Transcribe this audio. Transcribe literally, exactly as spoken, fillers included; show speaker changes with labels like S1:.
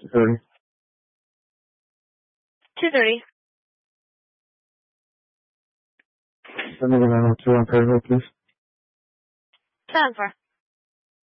S1: two thirty.
S2: two thirty.
S1: Send me the nine oh two on payroll, please.
S2: seven four.